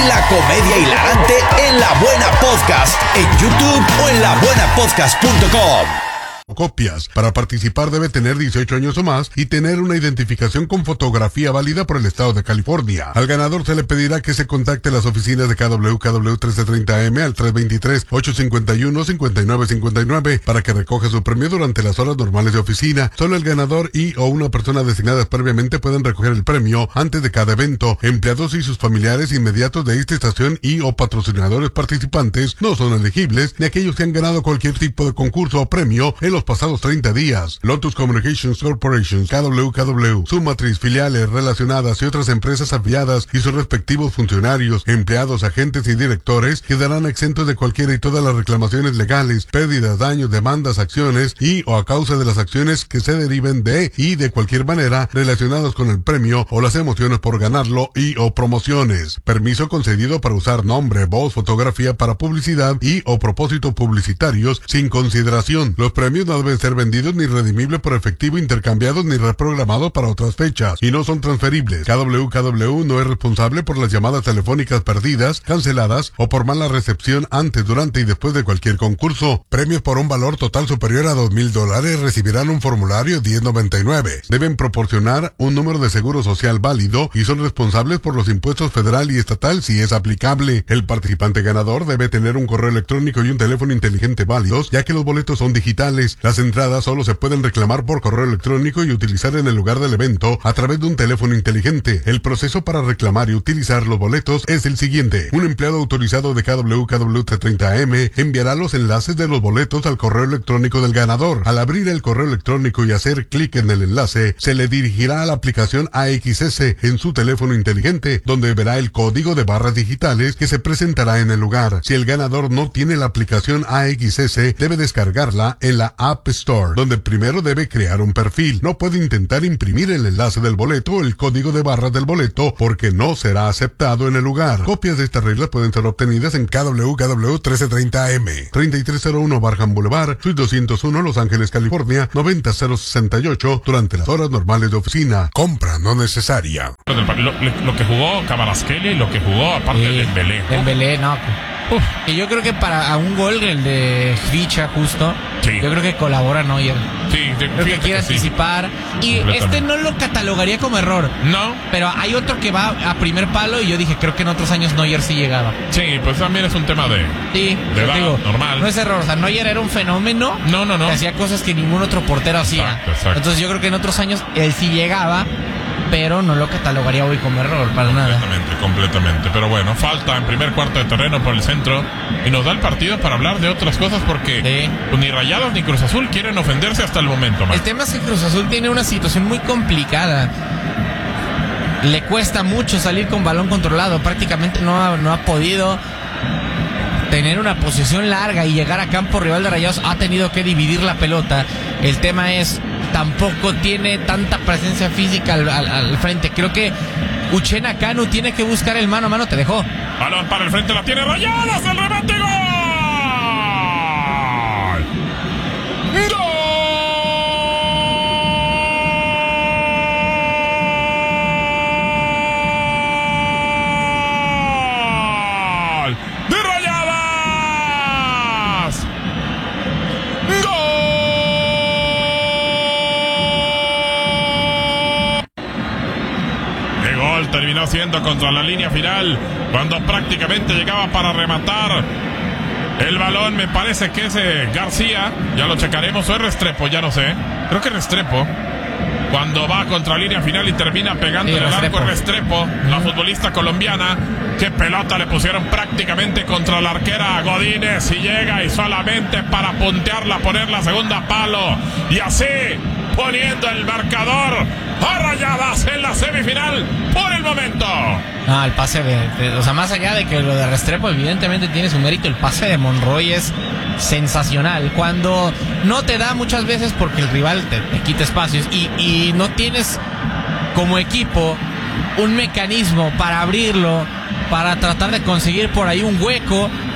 y la comedia hilarante en La Buena Podcast, en YouTube o en labuenapodcast.com. Copias. Para participar debe tener 18 años o más y tener una identificación con fotografía válida por el estado de California. Al ganador se le pedirá que se contacte las oficinas de KW 1330M al 323-851-5959 para que recoja su premio durante las horas normales de oficina. Solo el ganador y o una persona designada previamente pueden recoger el premio antes de cada evento. Empleados y sus familiares inmediatos de esta estación y o patrocinadores participantes no son elegibles, ni aquellos que han ganado cualquier tipo de concurso o premio en los pasados 30 días. Lotus Communications Corporation, KW, su matriz, filiales relacionadas y otras empresas afiliadas y sus respectivos funcionarios, empleados, agentes y directores quedarán exentos de cualquiera y todas las reclamaciones legales, pérdidas, daños, demandas, acciones y o a causa de las acciones que se deriven de y de cualquier manera relacionadas con el premio o las emociones por ganarlo y o promociones. Permiso concedido para usar nombre, voz, fotografía para publicidad y o propósitos publicitarios sin consideración. Los premios no deben ser vendidos ni redimibles por efectivo, intercambiados ni reprogramados para otras fechas y no son transferibles. KW no es responsable por las llamadas telefónicas perdidas, canceladas o por mala recepción antes, durante y después de cualquier concurso. Premios por un valor total superior a $2,000 recibirán un formulario 1099. Deben proporcionar un número de seguro social válido y son responsables por los impuestos federal y estatal si es aplicable. El participante ganador debe tener un correo electrónico y un teléfono inteligente válidos, ya que los boletos son digitales. Las entradas solo se pueden reclamar por correo electrónico y utilizar en el lugar del evento a través de un teléfono inteligente. El proceso para reclamar y utilizar los boletos es el siguiente. Un empleado autorizado de KW 1330M enviará los enlaces de los boletos al correo electrónico del ganador. Al abrir el correo electrónico y hacer clic en el enlace, se le dirigirá a la aplicación AXS en su teléfono inteligente, donde verá el código de barras digitales que se presentará en el lugar. Si el ganador no tiene la aplicación AXS, debe descargarla en la App Store, donde primero debe crear un perfil. No puede intentar imprimir el enlace del boleto o el código de barras del boleto porque no será aceptado en el lugar. Copias de estas reglas pueden ser obtenidas en KW 1330M, 3301 Barham Boulevard, Suite 201, Los Ángeles, California, 90068, durante las horas normales de oficina. Compra no necesaria. Lo que jugó Kvaratskhelia y lo que jugó aparte de Dembélé. No. Y yo creo que para un gol, el de Ficha justo, sí. Yo creo que colabora Neuer. Sí, creo que quiere anticipar. Sí. Y este no lo catalogaría como error. No. Pero hay otro que va a primer palo y yo dije, creo que en otros años Neuer sí llegaba. Sí, pues también es un tema de edad, normal. No es error, o sea, Neuer era un fenómeno. No. Que hacía cosas que ningún otro portero hacía. Exacto. Entonces yo creo que en otros años él sí llegaba, pero no lo catalogaría hoy como error, para nada. Completamente. Pero bueno, falta en primer cuarto de terreno por el centro y nos da el partido para hablar de otras cosas porque ni Rayados ni Cruz Azul quieren ofenderse hasta el momento, man. El tema es que Cruz Azul tiene una situación muy complicada. Le cuesta mucho salir con balón controlado, prácticamente no ha podido tener una posesión larga y llegar a campo rival de Rayados. Ha tenido que dividir la pelota. El tema es, tampoco tiene tanta presencia física al frente. Creo que Uchenna Kanu tiene que buscar el mano a mano. Te dejó. Balón para el frente, la tiene Rayados, el remate, ¡gol! ¡Gol! ¡De Rayadas! ¡Gol! ¡Qué gol terminó siendo contra la línea final! Cuando prácticamente llegaba para rematar el balón. Me parece que es García, ya lo checaremos, o es Restrepo, ya no sé, creo que es Restrepo. Cuando va contra la línea final y termina pegando el arco, Restrepo, la futbolista colombiana. Qué pelota le pusieron prácticamente contra la arquera Godínez, y llega y solamente para puntearla, poner la segunda palo, y así poniendo el marcador a Rayadas en la semifinal por el momento. El pase o sea, más allá de que lo de Restrepo evidentemente tiene su mérito, el pase de Monroy es sensacional. Cuando no te da muchas veces porque el rival te quita espacios y no tienes como equipo un mecanismo para abrirlo, para tratar de conseguir por ahí un hueco,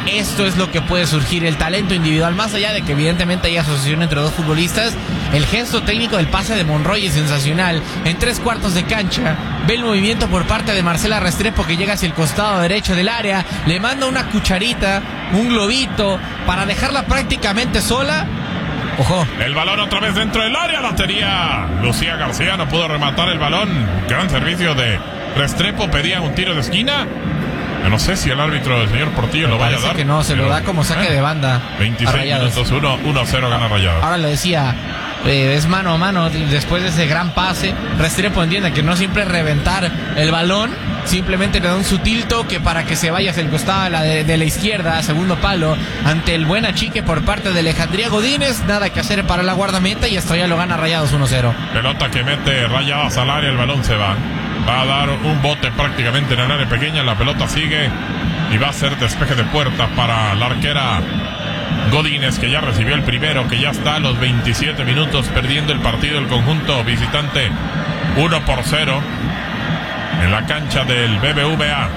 esto es lo que puede surgir, el talento individual, más allá de que evidentemente hay asociación entre dos futbolistas. El gesto técnico del pase de Monroy es sensacional. En 3/4 de cancha, ve el movimiento por parte de Marcela Restrepo, que llega hacia el costado derecho del área, le manda una cucharita, un globito, para dejarla prácticamente sola. Ojo. El balón otra vez dentro del área, la tenía Lucía García, no pudo rematar el balón. Gran servicio de Restrepo, pedía un tiro de esquina. Yo no sé si el árbitro, el señor Portillo, lo vaya a dar. Que no, se lo da como saque de banda. 26 minutos, 1-0 gana Rayadas. Ahora le decía, es mano a mano después de ese gran pase. Restrepo entiende que no siempre reventar el balón, simplemente le da un sutil toque para que se vaya hacia el costado de la izquierda, segundo palo, ante el buen achique por parte de Alejandría Godínez. Nada que hacer para la guardameta y esto ya lo gana Rayados 1-0. Pelota que mete Rayadas al área, el balón se va. Va a dar un bote prácticamente en el área pequeña, la pelota sigue y va a ser despeje de puerta para la arquera Godínez, que ya recibió el primero, que ya está a los 27 minutos perdiendo el partido el conjunto visitante 1-0 en la cancha del BBVA.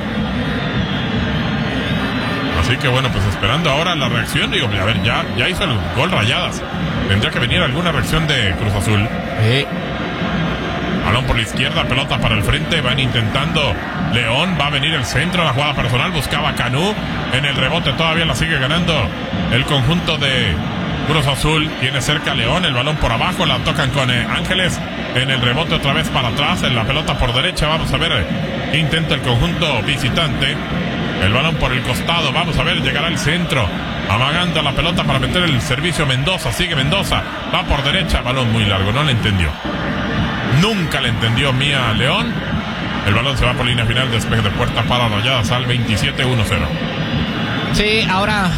Así que bueno, pues esperando ahora la reacción. Digo, a ver, ya hizo el gol Rayadas, tendría que venir alguna reacción de Cruz Azul. Balón por la izquierda, pelota para el frente, van intentando León, va a venir el centro, la jugada personal, buscaba Canú, en el rebote todavía la sigue ganando el conjunto de Cruz Azul, tiene cerca León, el balón por abajo, la tocan con Ángeles, en el rebote otra vez para atrás, en la pelota por derecha, vamos a ver qué intenta el conjunto visitante, el balón por el costado, vamos a ver, llegará el centro, amagando la pelota para meter el servicio Mendoza, sigue Mendoza, va por derecha, balón muy largo, no le entendió. Nunca le entendió Mía León. El balón se va por línea final, despeje de puerta para Rayadas al 27-1-0. Sí, ahora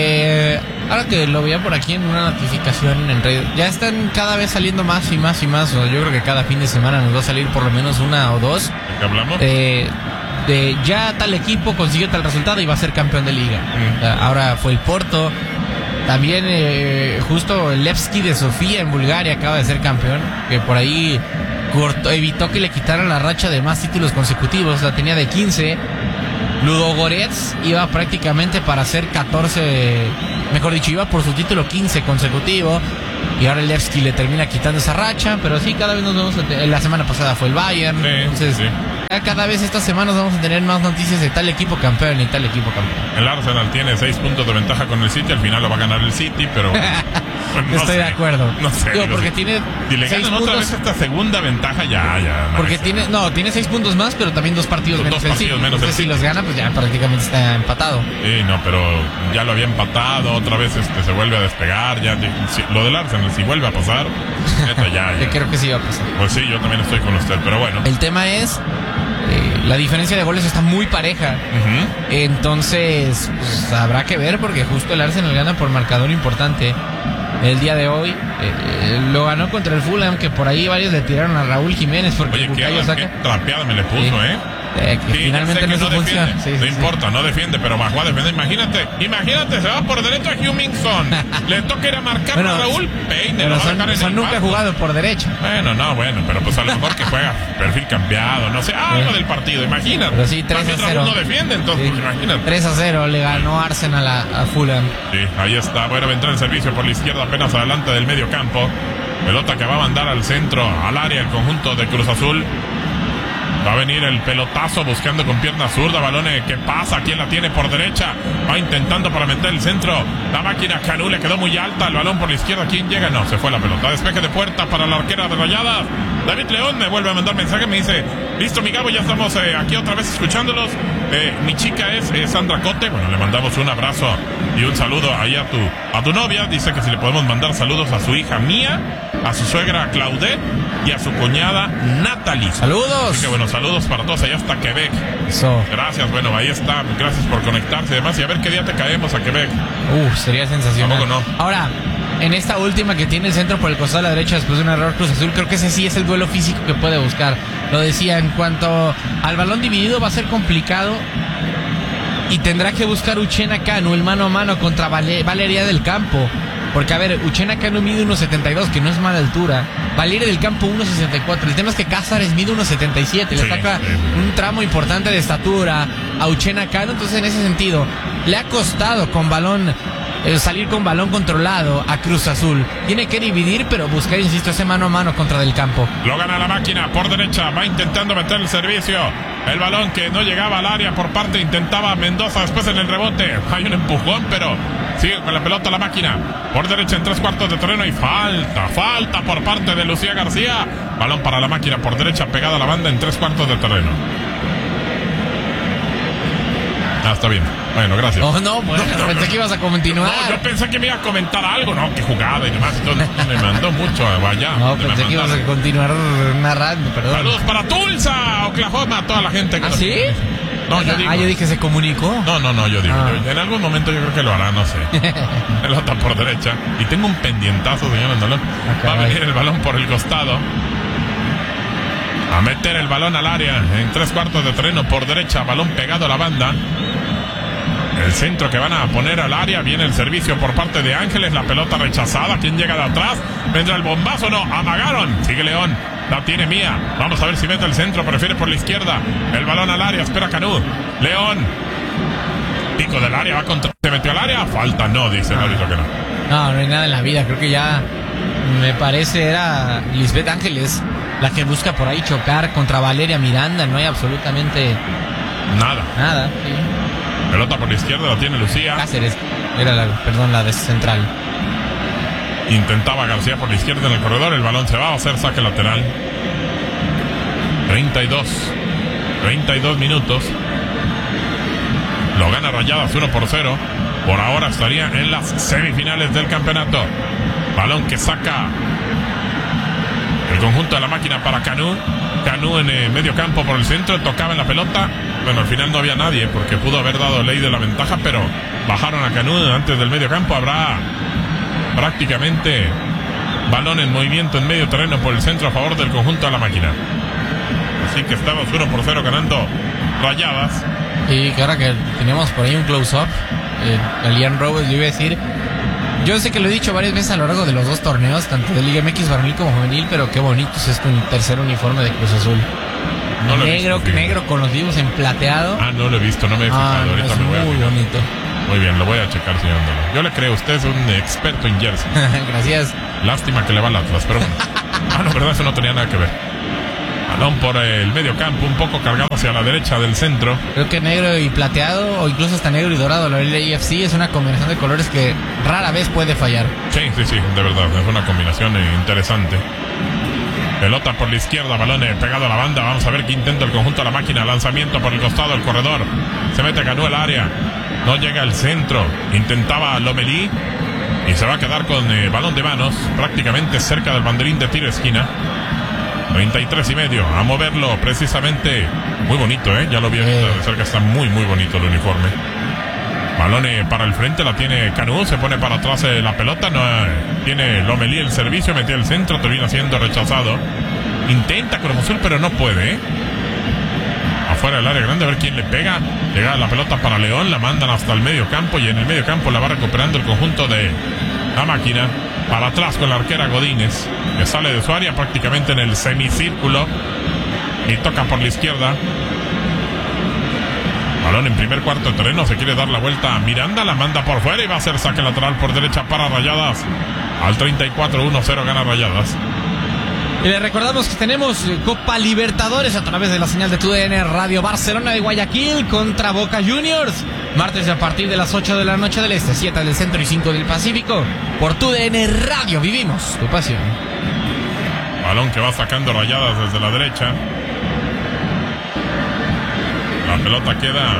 que lo veía por aquí en una notificación en redes, ya están cada vez saliendo más y más y más. Yo creo que cada fin de semana nos va a salir por lo menos una o dos. ¿De qué hablamos? De ya tal equipo consiguió tal resultado y va a ser campeón de liga. Ahora fue el Porto. También justo el Levski de Sofía en Bulgaria acaba de ser campeón, que por ahí evitó que le quitaran la racha de más títulos consecutivos, la tenía de 15. Ludogorets iba prácticamente para hacer 14, mejor dicho, iba por su título 15 consecutivo, y ahora el Levski le termina quitando esa racha, pero sí, cada vez nos vamos la semana pasada fue el Bayern, entonces cada vez estas semanas vamos a tener más noticias de tal equipo campeón y tal equipo campeón. El Arsenal tiene 6 puntos de ventaja con el City, al final lo va a ganar el City, pero pues no estoy de acuerdo. No sé. Digo, porque tiene si le ganan otra vez esta segunda ventaja, ya. Porque tiene 6 puntos más, pero también 2 partidos menos el City. Entonces, si los gana, pues ya prácticamente está empatado. Sí, no, pero ya lo había empatado, otra vez se vuelve a despegar, lo del Arsenal, si vuelve a pasar, neta, ya. Yo creo que sí va a pasar. Pues sí, yo también estoy con usted, pero bueno. El tema es la diferencia de goles está muy pareja. Entonces pues, habrá que ver, porque justo el Arsenal gana por marcador importante el día de hoy. Lo ganó contra el Fulham, que por ahí varios le tiraron a Raúl Jiménez porque oye, qué trapeada me le puso, que finalmente no funciona. No importa, no defiende, pero bajó a defender. Imagínate, se va por derecha a Hummingson. Le toca ir a marcar a Raúl. Peine, pero son nunca jugado por derecha. Bueno, pero pues a lo mejor que juega perfil cambiado, no sé, algo del partido, imagínate. Pero sí, 3-0. No defiende, entonces, pues, imagínate. 3-0 le ganó Arsenal a Fulham. Sí, ahí está. Bueno, va a entrar el servicio por la izquierda, apenas adelante del medio campo. Pelota que va a mandar al centro, al área, el conjunto de Cruz Azul. Va a venir el pelotazo buscando con pierna zurda. Balón que pasa. ¿Quién la tiene por derecha? Va intentando para meter el centro. La máquina Canú le quedó muy alta. El balón por la izquierda. ¿Quién llega? No, se fue la pelota. Despeje de puerta para la arquera de Rayadas. David León me vuelve a mandar mensaje. Me dice: listo, mi Gabo, ya estamos aquí otra vez escuchándolos. Mi chica es Sandra Cote. Bueno, le mandamos un abrazo y un saludo ahí a tu novia. Dice que si le podemos mandar saludos a su hija Mía, a su suegra Claudette y a su cuñada Natalie. ¡Saludos! Así que bueno, saludos para todos allá hasta Quebec. Eso. Gracias, bueno, ahí está. Gracias por conectarse y demás. Y a ver qué día te caemos a Quebec. Sería sensacional. Tampoco no. Ahora, en esta última que tiene el centro por el costado de la derecha después de un error Cruz Azul, creo que ese sí es el duelo físico que puede buscar. Lo decía, en cuanto al balón dividido va a ser complicado y tendrá que buscar Uchenna Canú el mano a mano contra Valeria del Campo. Porque, a ver, Uchenna Canú mide 1.72, que no es mala altura. Valeria del Campo 1.64. El tema es que Cázares mide 1.77. Le saca un tramo importante de estatura a Uchenna Canú. Entonces, en ese sentido, le ha costado con balón salir con balón controlado a Cruz Azul. Tiene que dividir, pero buscar, insisto, ese mano a mano contra Del Campo. Lo gana la máquina por derecha, va intentando meter el servicio. El balón que no llegaba al área por parte, intentaba Mendoza después en el rebote. Hay un empujón, pero sigue con la pelota la máquina. Por derecha en 3/4 de terreno y falta por parte de Lucía García. Balón para la máquina por derecha, pegada a la banda en 3/4 de terreno. Está bien. Bueno, gracias. Oh, no, bueno, pensé que ibas a continuar. No, yo pensé que me iba a comentar algo, ¿no? Que jugada y demás. Entonces me mandó mucho allá. No, pensé que ibas a continuar narrando, perdón. Saludos para Tulsa, Oklahoma, toda la gente. ¿Ah, sí? No, yo digo. Yo dije, ¿se comunicó? No, yo digo. En algún momento yo creo que lo hará, no sé. Pelota por derecha. Y tengo un pendientazo, señor Andalón. Va a venir el balón por el costado. A meter el balón al área en 3/4 de terreno por derecha. Balón pegado a la banda. El centro que van a poner al área. Viene el servicio por parte de Ángeles. La pelota rechazada. ¿Quién llega de atrás? ¿Vendrá el bombazo? No, amagaron. Sigue León. La tiene Mía. Vamos a ver si mete el centro. Prefiere por la izquierda. El balón al área. Espera Canú. León. Pico del área. Va contra. ¿Se metió al área? Falta. No, dice el árbitro que no. No hay nada en la vida. Creo que ya me parece era Lisbeth Ángeles la que busca por ahí chocar contra Valeria Miranda. No hay absolutamente nada. Sí. Pelota por la izquierda, la tiene Lucía. Cáceres, era la de central. Intentaba García por la izquierda en el corredor. El balón se va a hacer saque lateral. 32 minutos. Lo gana Rayadas 1-0. Por ahora estaría en las semifinales del campeonato. Balón que saca el conjunto de la máquina para Canú. Canú en medio campo por el centro, tocaba en la pelota. Bueno, al final no había nadie porque pudo haber dado ley de la ventaja, pero bajaron a Canú antes del medio campo. Habrá prácticamente balón en movimiento en medio terreno por el centro a favor del conjunto de la máquina. Así que estamos 1-0 ganando Rayadas. Y que ahora que tenemos por ahí un close-up, Elian Robles, yo iba a decir, yo sé que lo he dicho varias veces a lo largo de los dos torneos, tanto de Liga MX varonil como juvenil, pero qué bonito es este tercer uniforme de Cruz Azul. No negro con los vivos en plateado. No lo he visto, no me he fijado. Ahorita es me voy muy a bonito. Muy bien, lo voy a checar, señor Andalón. Yo le creo, usted es un experto en jersey. Gracias. Lástima que le va al Atlas, pero bueno. No, verdad, eso no tenía nada que ver. Balón por el medio campo, un poco cargado hacia la derecha del centro. Creo que negro y plateado, o incluso hasta negro y dorado, la IFC es una combinación de colores que rara vez puede fallar. Sí, de verdad, es una combinación interesante. Pelota por la izquierda, balón pegado a la banda. Vamos a ver qué intenta el conjunto de la máquina. Lanzamiento por el costado del corredor. Se mete Canú al área. No llega al centro. Intentaba Lomelí. Y se va a quedar con balón de manos. Prácticamente cerca del banderín de tiro esquina. 33.5. A moverlo precisamente. Muy bonito, ya lo vi de cerca. Está muy bonito el uniforme. Balón para el frente, la tiene Canú, se pone para atrás la pelota, no tiene Lomelí el servicio, metió el centro, termina siendo rechazado. Intenta Cruz Azul, pero no puede. Afuera del área grande, a ver quién le pega. Llega la pelota para León, la mandan hasta el medio campo y en el medio campo la va recuperando el conjunto de la máquina. Para atrás con la arquera Godínez, que sale de su área prácticamente en el semicírculo y toca por la izquierda. Balón en primer cuarto de terreno, se quiere dar la vuelta a Miranda, la manda por fuera y va a hacer saque lateral por derecha para Rayadas. Al 34, 1-0 gana Rayadas. Y le recordamos que tenemos Copa Libertadores a través de la señal de TUDN Radio. Barcelona de Guayaquil contra Boca Juniors. Martes a partir de las 8 de la noche del Este, 7 del Centro y 5 del Pacífico. Por TUDN Radio, vivimos tu pasión. Balón que va sacando Rayadas desde la derecha. La pelota queda.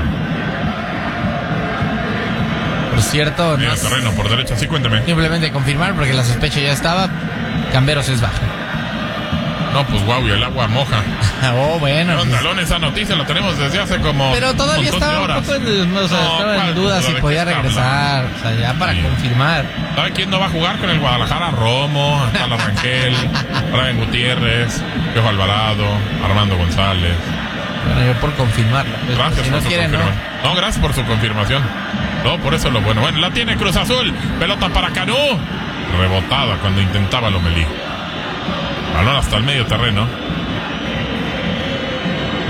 Por cierto, no terreno por derecha, sí, cuénteme. Simplemente confirmar porque la sospecha ya estaba. Camberos es baja. No, pues guau, y el agua moja. Oh, bueno. Andalón, esa noticia la tenemos desde hace como. Pero todavía estaba un poco estaba en duda si podía regresar. O sea, ya para confirmar. ¿Sabe quién no va a jugar con el Guadalajara? Romo, Carla Rangel, Brian Gutiérrez, Piojo Alvarado, Armando González. Bueno, yo por confirmarla. Pues, gracias si por no su confirmación. No, gracias por su confirmación. No, por eso es lo bueno. Bueno, la tiene Cruz Azul. Pelota para Canú. Rebotada cuando intentaba Lomelí. Balón hasta el medio terreno.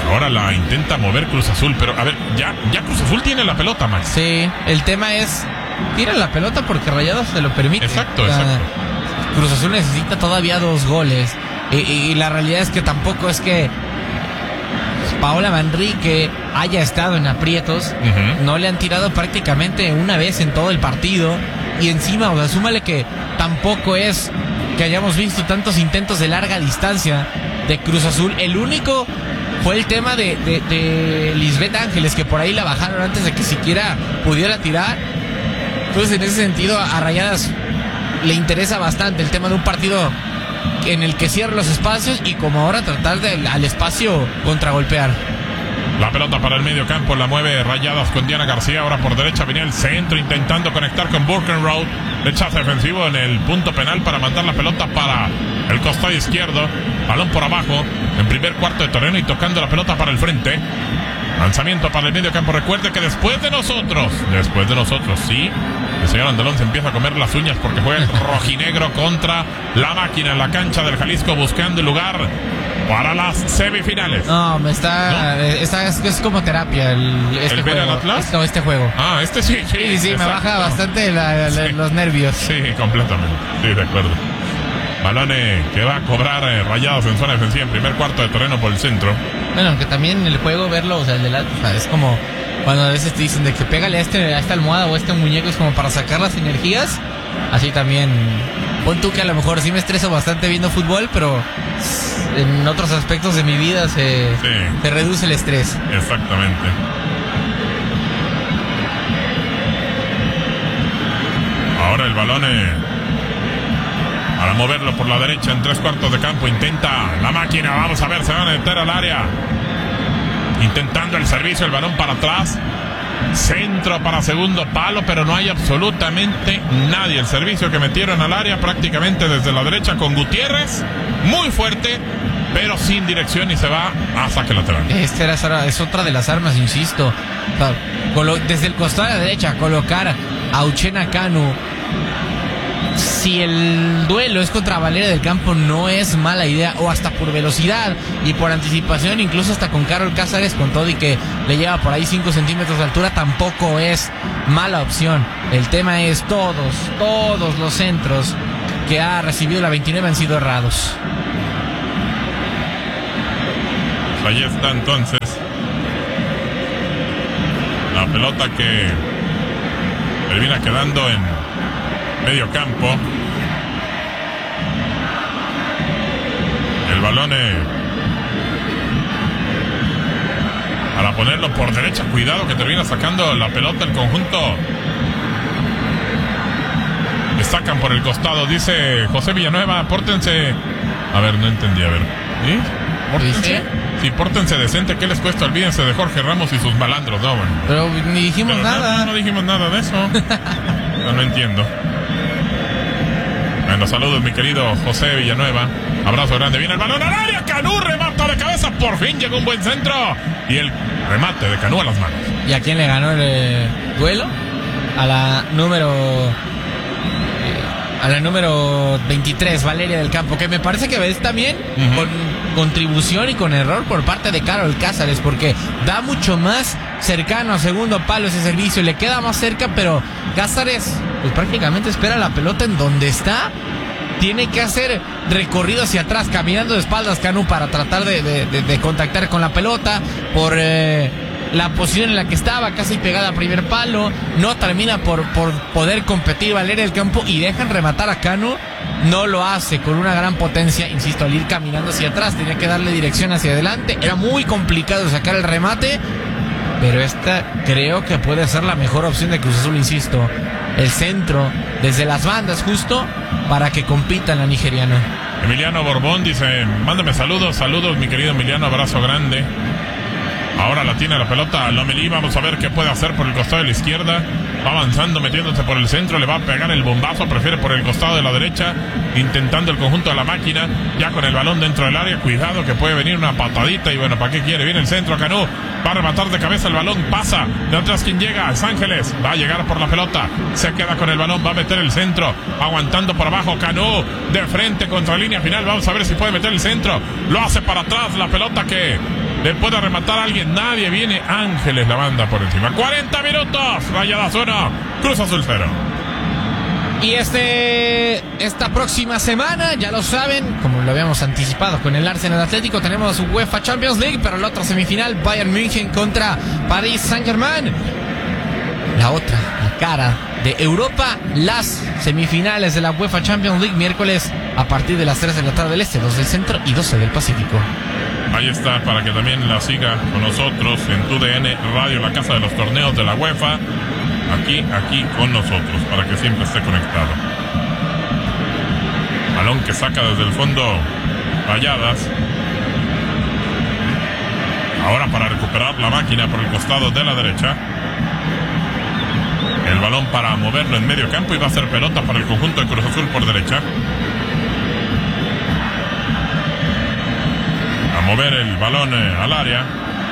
Ahora la intenta mover Cruz Azul, pero a ver, ya Cruz Azul tiene la pelota, Max. Sí, el tema es, tira la pelota porque Rayados se lo permite. Exacto. Cruz Azul necesita todavía 2 goles. Y la realidad es que tampoco es que Paola Manrique haya estado en aprietos. No le han tirado prácticamente una vez en todo el partido. Y encima, o sea, súmale que tampoco es que hayamos visto tantos intentos de larga distancia de Cruz Azul. El único fue el tema de Lisbeth Ángeles, que por ahí la bajaron antes de que siquiera pudiera tirar. Entonces, en ese sentido, a Rayadas le interesa bastante el tema de un partido en el que cierre los espacios y como ahora tratar de al espacio contragolpear. La pelota para el medio campo, la mueve Rayadas con Diana García. Ahora por derecha venía el centro intentando conectar con Burkenroad. Rechazo defensivo en el punto penal para mandar la pelota para el costado izquierdo. Balón por abajo en primer cuarto de terreno y tocando la pelota para el frente. Lanzamiento para el medio campo. Recuerde que después de nosotros, sí, el señor Andalón se empieza a comer las uñas porque juega el rojinegro contra la máquina en la cancha del Jalisco, buscando el lugar para las semifinales. No, es como terapia este ¿El juego. ver al Atlas? Este juego. Ah, este sí. Sí, me baja bastante los nervios. Sí, completamente. Sí, de acuerdo. Balón que va a cobrar Rayados en zona defensiva en primer cuarto de terreno por el centro. Bueno, aunque también el juego verlo, o sea, es como cuando a veces te dicen de que pégale a esta almohada o a este muñeco, es como para sacar las energías. Así también, pon tú que a lo mejor sí me estreso bastante viendo fútbol, pero en otros aspectos de mi vida se reduce el estrés. Exactamente. Ahora el balón para moverlo por la derecha en tres cuartos de campo. Intenta la máquina. Vamos a ver, se van a meter al área. Intentando el servicio, el balón para atrás. Centro para segundo palo, pero no hay absolutamente nadie. El servicio que metieron al área prácticamente desde la derecha con Gutiérrez. Muy fuerte, pero sin dirección y se va a saque lateral. Es otra de las armas, insisto. O sea, desde el costado de la derecha, colocar a Uchenna Kanu. Si el duelo es contra Valeria del Campo, no es mala idea, o hasta por velocidad y por anticipación, incluso hasta con Carol Cázares, con todo y que le lleva por ahí 5 centímetros de altura, tampoco es mala opción. El tema es todos los centros que ha recibido la 29 han sido errados. Ahí está entonces la pelota que termina quedando en medio campo. El balón para ponerlo por derecha. Cuidado que termina sacando la pelota el conjunto. Le sacan por el costado. Dice José Villanueva, pórtense. A ver, no entendí, a ver. ¿Sí? ¿Pórtense? Sí, pórtense decente. ¿Qué les cuesta? Olvídense de Jorge Ramos y sus malandros. No, bueno. Pero ni dijimos nada. No dijimos nada de eso. No entiendo. Bueno, saludos mi querido José Villanueva. Abrazo grande. Viene el balón al área. Canú remata de cabeza. Por fin llegó un buen centro. Y el remate de Canú a las manos. ¿Y a quién le ganó el duelo? A la número 23, Valeria del Campo, que me parece que es también con contribución y con error por parte de Carol Cázares, porque da mucho más cercano a segundo palo ese servicio, le queda más cerca, pero Cázares pues prácticamente espera la pelota en donde está. Tiene que hacer recorrido hacia atrás, caminando de espaldas Canú para tratar de contactar con la pelota por la posición en la que estaba, casi pegada a primer palo. No termina por poder competir Valeria del Campo y dejan rematar a Canú. No lo hace con una gran potencia, insisto, al ir caminando hacia atrás tenía que darle dirección hacia adelante. Era muy complicado sacar el remate, pero esta creo que puede ser la mejor opción de Cruz Azul, insisto. El centro desde las bandas justo para que compita la nigeriana. Emiliano Borbón dice, mándame saludos mi querido Emiliano, abrazo grande. Ahora la tiene la pelota Lomelí, vamos a ver qué puede hacer por el costado de la izquierda. Va avanzando, metiéndose por el centro, le va a pegar el bombazo, prefiere por el costado de la derecha, intentando el conjunto de la máquina, ya con el balón dentro del área, cuidado que puede venir una patadita y bueno, ¿para qué quiere? Viene el centro, Canú, va a rematar de cabeza el balón, pasa, de atrás quien llega, es Ángeles, va a llegar por la pelota, se queda con el balón, va a meter el centro, aguantando por abajo, Canú, de frente contra línea final, vamos a ver si puede meter el centro, lo hace para atrás, la pelota que le puede rematar a alguien. Nadie viene. Ángeles la banda por encima. 40 minutos. Rayadas 1, Cruz Azul 0. Y esta próxima semana, ya lo saben, como lo habíamos anticipado con el Arsenal Atlético, tenemos UEFA Champions League, pero la otra semifinal, Bayern München contra Paris Saint-Germain. La otra, la cara de Europa, las semifinales de la UEFA Champions League, miércoles a partir de las 3 de la tarde del Este, 2 del Centro y 12 del Pacífico. Ahí está, para que también la siga con nosotros en TUDN Radio, la casa de los torneos de la UEFA. Aquí con nosotros, para que siempre esté conectado. Balón que saca desde el fondo Rayadas. Ahora para recuperar la máquina por el costado de la derecha. El balón para moverlo en medio campo y va a ser pelota para el conjunto de Cruz Azul por derecha. A mover el balón al área.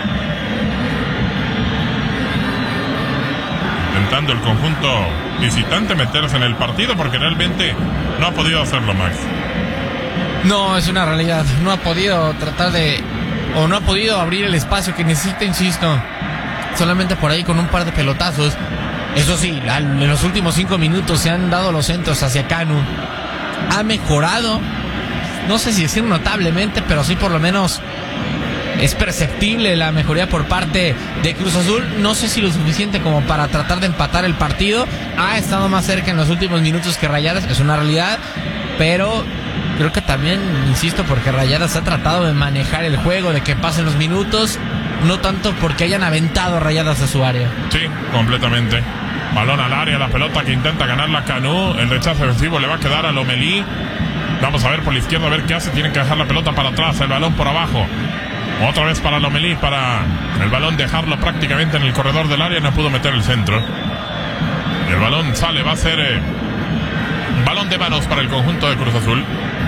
Intentando el conjunto visitante meterse en el partido, porque realmente no ha podido hacerlo, Max. No, es una realidad. No ha podido no ha podido abrir el espacio que necesita, insisto. Solamente por ahí con un par de pelotazos. Eso sí, en los últimos 5 minutos se han dado los centros hacia Canu. Ha mejorado, no sé si decir notablemente, pero sí por lo menos es perceptible la mejoría por parte de Cruz Azul. No sé si lo suficiente como para tratar de empatar el partido. Ha estado más cerca en los últimos minutos que Rayadas, es una realidad. Pero creo que también, insisto, porque Rayadas ha tratado de manejar el juego, de que pasen los minutos, no tanto porque hayan aventado Rayadas a su área. Sí, completamente. Balón al área, la pelota que intenta ganar la Canu. El rechazo defensivo le va a quedar a Lomelí. Vamos a ver por la izquierda, a ver qué hace. Tienen que dejar la pelota para atrás, el balón por abajo. Otra vez para Lomelí, para el balón dejarlo prácticamente en el corredor del área. No pudo meter el centro. Y el balón sale, va a ser balón de manos para el conjunto de Cruz Azul.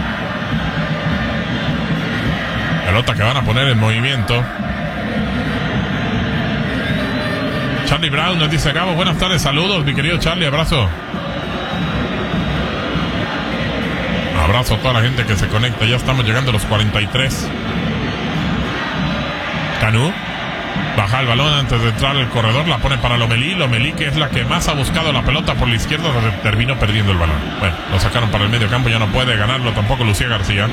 Pelota que van a poner en movimiento. Charlie Brown nos dice: Gabo, buenas tardes, saludos, mi querido Charlie, abrazo. Abrazo a toda la gente que se conecta. Ya estamos llegando a los 43. Canu baja el balón antes de entrar al corredor, la pone para Lomelí. Lomelí, que es la que más ha buscado la pelota por la izquierda, terminó perdiendo el balón. Bueno, lo sacaron para el medio campo, ya no puede ganarlo tampoco Lucía García.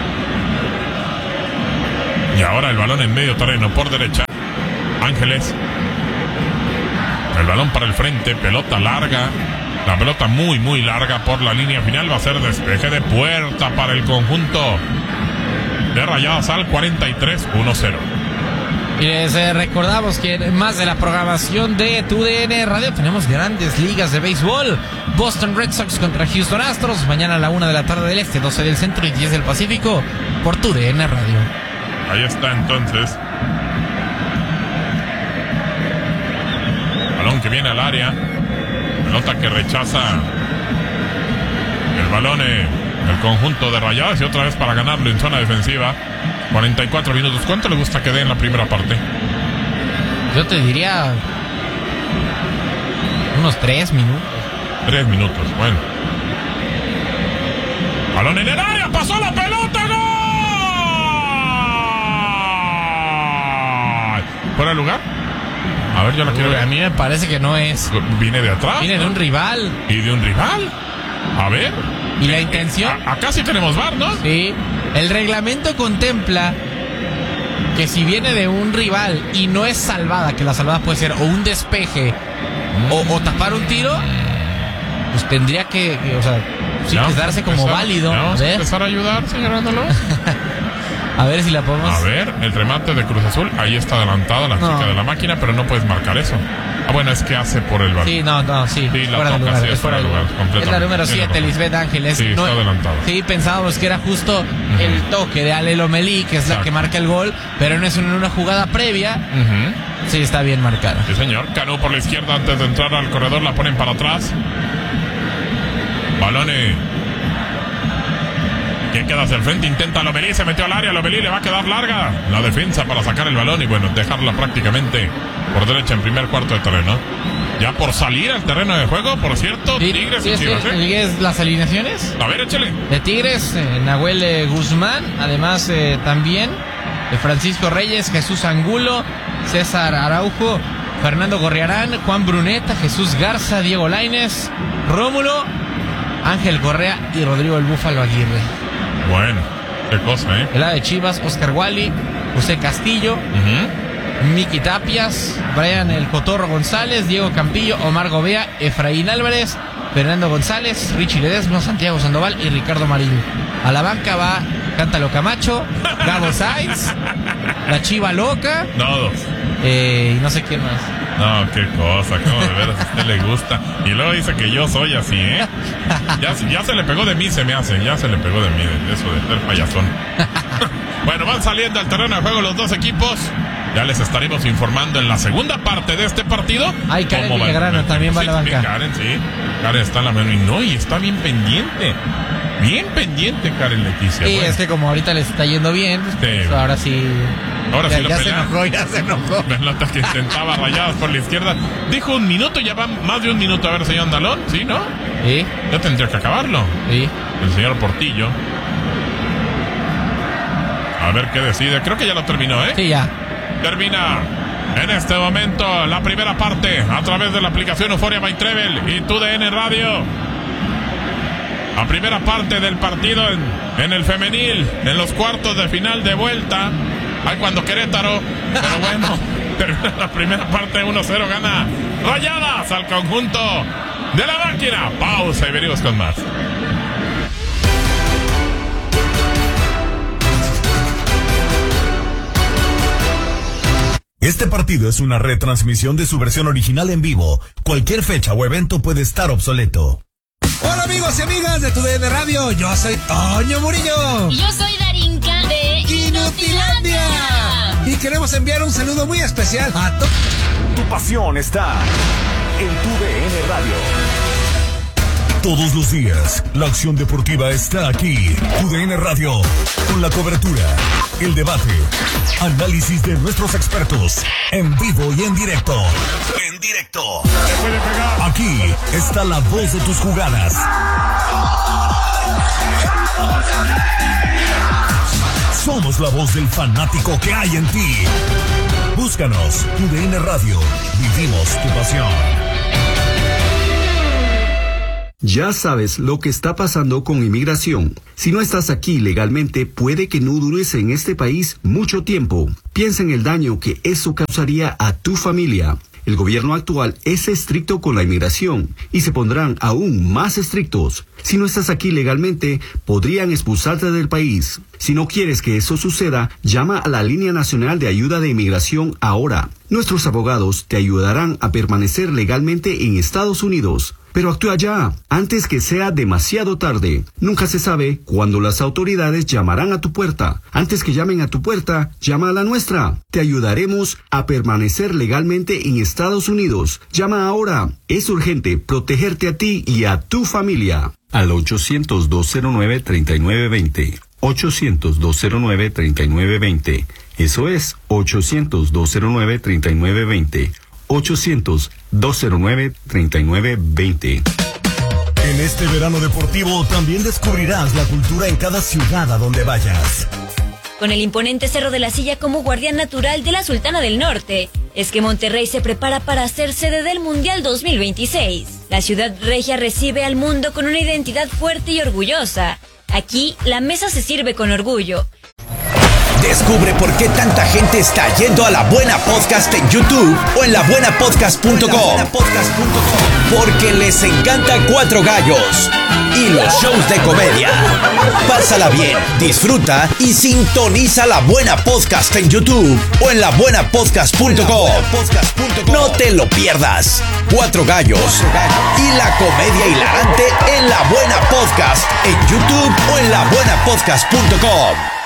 Y ahora el balón en medio terreno por derecha. Ángeles. El balón para el frente, pelota larga. La pelota muy larga por la línea final. Va a ser despeje de puerta para el conjunto de Rayadas al 43, 1-0. Y les recordamos que en más de la programación de TUDN Radio tenemos grandes ligas de béisbol. Boston Red Sox contra Houston Astros, mañana a la 1 de la tarde del Este, 12 del Centro y 10 del Pacífico, por TUDN Radio. Ahí está entonces. Balón que viene al área. Pelota que rechaza el balón el conjunto de Rayadas, y otra vez para ganarlo en zona defensiva. 44 minutos. ¿Cuánto le gusta que dé en la primera parte? Yo te diría unos 3 minutos. 3 minutos, bueno. Balón en el área, pasó la pelota, ¡gol! ¿Fuera de lugar? A ver, yo la quiero ver. A mí me parece que no es. Viene de atrás. Viene de un rival. ¿Y de un rival? A ver. ¿Y la intención? Acá sí tenemos VAR, ¿no? Sí. El reglamento contempla que si viene de un rival y no es salvada, que la salvada puede ser o un despeje o tapar un tiro, pues tendría que o sea, sí, quedarse como válido. Vamos a empezar a ayudar, señor Ándalo. A ver si la podemos. A ver, el remate de Cruz Azul. Ahí está adelantada la chica de la máquina, pero no puedes marcar eso. Ah, bueno, es que hace por el balón. Sí, sí. La fuera toca, de lugar, es fuera de lugar. Es la número 7, Lisbeth Ángeles. Sí, está adelantada. Sí, pensábamos que era justo el toque de Ale Lomelí, que es la que marca el gol, pero no es en una jugada previa. Sí, está bien marcada. Sí, señor. Canu por la izquierda antes de entrar al corredor, la ponen para atrás. Balone que queda hacia el frente, intenta Lomelí, se metió al área, Lomelí le va a quedar larga la defensa para sacar el balón y bueno, dejarla prácticamente por derecha en primer cuarto de terreno. Ya por salir al terreno de juego, por cierto, sí, Tigres y Chivas. ¿Sigues las alineaciones? A ver, échale. De Tigres, Nahuel Guzmán, además también Francisco Reyes, Jesús Angulo, César Araujo, Fernando Gorriarán, Juan Bruneta, Jesús Garza, Diego Lainez, Rómulo, Ángel Correa y Rodrigo el Búfalo Aguirre. Bueno, qué cosa, ¿eh? El lado de Chivas, Oscar Wally, José Castillo, Miki Tapias, Brian el Cotorro González, Diego Campillo, Omar Gobea, Efraín Álvarez, Fernando González, Richie Ledesma, Santiago Sandoval y Ricardo Marín. A la banca va Cántalo Camacho, Gabo Sainz, la Chiva Loca. Todos. Y no sé quién más. No, qué cosa, cómo de veras a usted le gusta. Y luego dice que yo soy así, ¿eh? Ya se le pegó de mí, se me hace. Ya se le pegó de mí, de eso de ser payasón. Bueno, van saliendo al terreno de juego los dos equipos. Ya les estaremos informando en la segunda parte de este partido. Ay, Karen Villagrana también va a la banca. Karen, sí. Karen está en la mano y no, y está bien pendiente. Bien pendiente, Karen Leticia. Sí, bueno. es que como ahorita les está yendo bien, pues Sí. ahora sí. Ahora sí lo ya pelea. ya se enojó. Pelota que intentaba rayadas por la izquierda. Dijo 1 minuto, ya va más de 1 minuto. A ver, señor Andalón, ¿sí, no? Sí, Ya tendría que acabarlo. sí. El señor Portillo. A ver qué decide. Creo que ya lo terminó, ¿eh? Sí, ya. Termina en este momento la primera parte a través de la aplicación Euforia by Trevel y TUDN Radio. La primera parte del partido en el femenil, en los cuartos de final de vuelta. Ay, cuando Querétaro. Pero bueno, termina la primera parte 1-0, gana Rayadas al conjunto de la máquina. Pausa y venimos con más. Este partido es una retransmisión de su versión original en vivo. Cualquier fecha o evento puede estar obsoleto. Hola amigos y amigas de TUDN Radio, yo soy Toño Murillo. Y yo soy Darinka de Inutilandia. Y queremos enviar un saludo muy especial a Tu pasión está en TUDN Radio. Todos los días, la acción deportiva está aquí. TUDN Radio, con la cobertura, el debate, análisis de nuestros expertos, en vivo y en directo. En directo. Aquí está la voz de tus jugadas. Somos la voz del fanático que hay en ti. Búscanos, TUDN Radio. Vivimos tu pasión. Ya sabes lo que está pasando con inmigración. Si no estás aquí legalmente, puede que no dures en este país mucho tiempo. Piensa en el daño que eso causaría a tu familia. El gobierno actual es estricto con la inmigración y se pondrán aún más estrictos. Si no estás aquí legalmente, podrían expulsarte del país. Si no quieres que eso suceda, llama a la Línea Nacional de Ayuda de Inmigración ahora. Nuestros abogados te ayudarán a permanecer legalmente en Estados Unidos. Pero actúa ya, antes que sea demasiado tarde. Nunca se sabe cuándo las autoridades llamarán a tu puerta. Antes que llamen a tu puerta, llama a la nuestra. Te ayudaremos a permanecer legalmente en Estados Unidos. Llama ahora. Es urgente protegerte a ti y a tu familia. Al 800-209-3920. 800-209-3920. Eso es 800-209-3920. 800-209-3920. En este verano deportivo también descubrirás la cultura en cada ciudad a donde vayas. Con el imponente Cerro de la Silla como guardián natural de la Sultana del Norte, es que Monterrey se prepara para ser sede del Mundial 2026. La ciudad regia recibe al mundo con una identidad fuerte y orgullosa. Aquí, la mesa se sirve con orgullo. Descubre por qué tanta gente está yendo a La Buena Podcast en YouTube o en labuenapodcast.com. Porque les encanta Cuatro Gallos y los shows de comedia. Pásala bien, disfruta y sintoniza La Buena Podcast en YouTube o en labuenapodcast.com. No te lo pierdas. Cuatro Gallos y la comedia hilarante en La Buena Podcast en YouTube o en labuenapodcast.com.